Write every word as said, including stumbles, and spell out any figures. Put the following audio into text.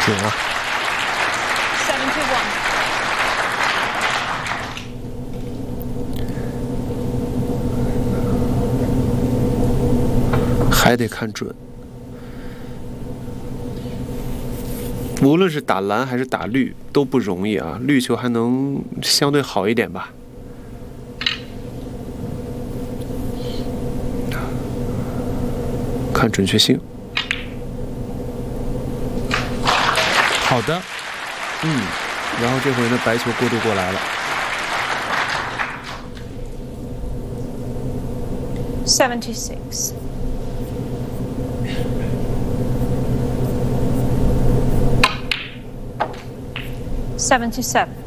准啊。 seventy one。 还得看准。无论是打蓝还是打绿都不容易啊，绿球还能相对好一点吧。看准确性。 好的。 嗯，然后这回呢，白球过渡过来了。 seventy six。seventy seven。